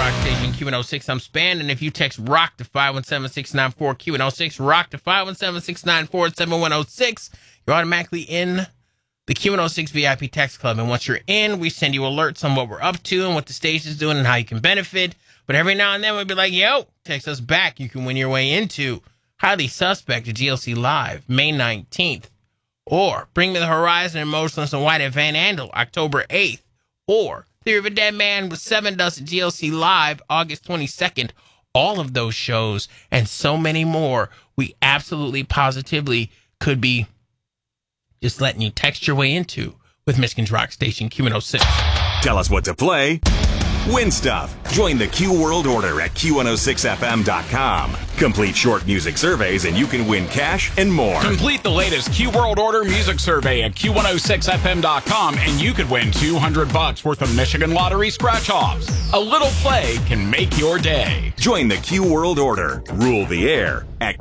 Rock Station Q106. I'm Span, and if you text ROCK to 517-694 Q106, ROCK to 517-694-7106, you're automatically in the Q106 VIP Text Club. And once you're in, we send you alerts on what we're up to and what the station's doing and how you can benefit. But every now and then we'll be like, yo, text us back. You can win your way into Highly Suspect at GLC Live, May 19th. Or Bring Me the Horizon and Motionless and White at Van Andel, October 8th. Or Theory of a Dead Man with Seven Dust at GLC Live, August 22nd. All of those shows and so many more, we absolutely, positively could be just letting you text your way into with Michigan's Rock Station Q106. Tell us what to play. Win stuff. Join the Q World Order at Q106FM.com. Complete short music surveys and you can win cash and more. Complete the latest Q World Order music survey at Q106FM.com and you could win $200 worth of Michigan Lottery scratch-offs. A little play can make your day. Join the Q World Order. Rule the air at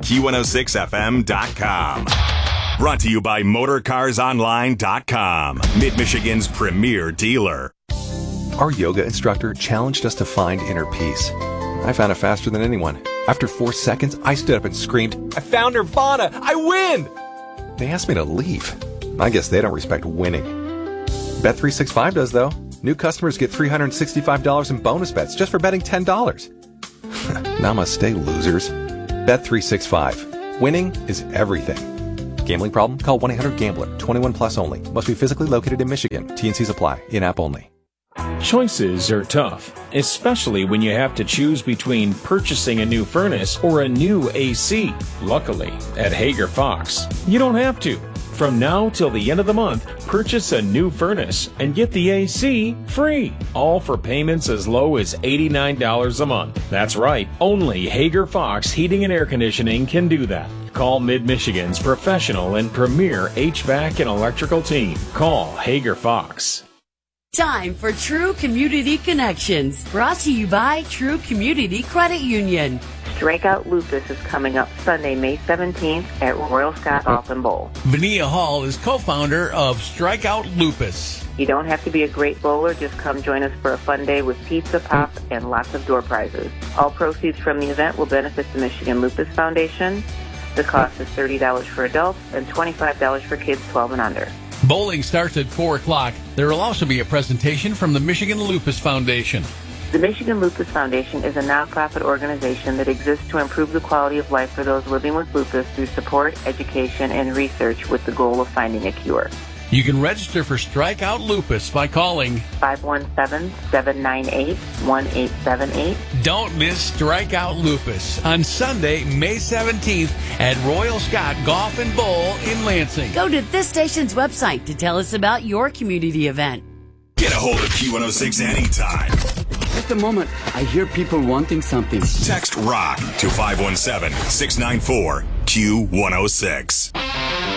Q106FM.com. Brought to you by MotorCarsOnline.com, Mid-Michigan's premier dealer. Our yoga instructor challenged us to find inner peace. I found it faster than anyone. After 4 seconds, I stood up and screamed, "I found Nirvana! I win!" They asked me to leave. I guess they don't respect winning. Bet365 does, though. New customers get $365 in bonus bets just for betting $10. Namaste, losers. Bet365. Winning is everything. Gambling problem? Call 1-800-GAMBLER. 21 plus only. Must be physically located in Michigan. T&Cs apply. In-app only. Choices are tough, especially when you have to choose between purchasing a new furnace or a new AC. Luckily, at Hager Fox, you don't have to. From now till the end of the month, purchase a new furnace and get the AC free. All for payments as low as $89 a month. That's right, only Hager Fox Heating and Air Conditioning can do that. Call Mid-Michigan's professional and premier HVAC and electrical team. Call Hager Fox. Time for True Community Connections, brought to you by True Community Credit Union. Strikeout Lupus is coming up Sunday, May 17th at Royal Scott Golf and Bowl. Vania Hall is co-founder of Strikeout Lupus. You don't have to be a great bowler, just come join us for a fun day with pizza, pop, and lots of door prizes. All proceeds from the event will benefit the Michigan Lupus Foundation. The cost is $30 for adults and $25 for kids 12 and under. Bowling starts at 4 o'clock. There will also be a presentation from the Michigan Lupus Foundation. The Michigan Lupus Foundation is a nonprofit organization that exists to improve the quality of life for those living with lupus through support, education, and research with the goal of finding a cure. You can register for Strikeout Lupus by calling 517-798-1878. Don't miss Strikeout Lupus on Sunday, May 17th at Royal Scott Golf and Bowl in Lansing. Go to this station's website to tell us about your community event. Get a hold of Q106 anytime. Just a moment. I hear people wanting something. Text ROCK to 517-694-Q106.